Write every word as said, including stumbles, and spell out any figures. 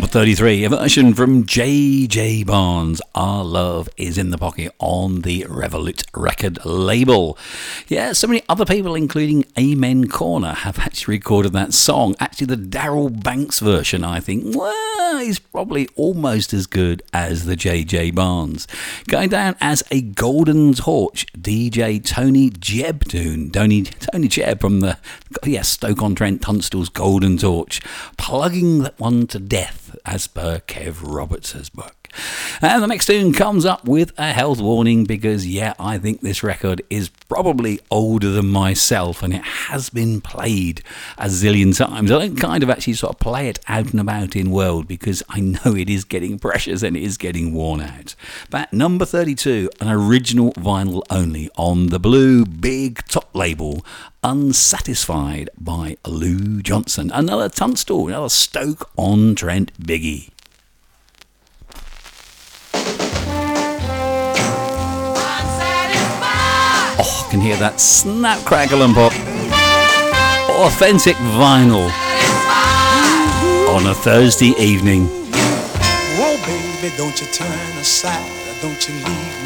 thirty-three, a version from J J Barnes. Our Love Is in the Pocket on the Revolut record label. Yeah, so many other people, including Amen Corner, have actually recorded that song. Actually, the Darrell Banks version, I think, well, is probably almost as good as the J J Barnes. Going down as a golden torch, D J Tony Jebb tune. Tony, Tony Jebb from the, yes, Stoke-on-Trent Tunstall's Golden Torch, plugging that one to death, as per Kev Roberts' book. And the next tune comes up with a health warning because, yeah, I think this record is probably older than myself and it has been played a zillion times. I don't kind of actually sort of play it out and about in world because I know it is getting precious and it is getting worn out. But number thirty-two, an original vinyl only on the Blue Big Top label, Unsatisfied by Lou Johnson. Another Tunstall, another Stoke-on-Trent biggie. Oh, I can hear that snap, crackle and pop. Authentic vinyl on a Thursday evening. Whoa, baby, don't you turn aside, don't you leave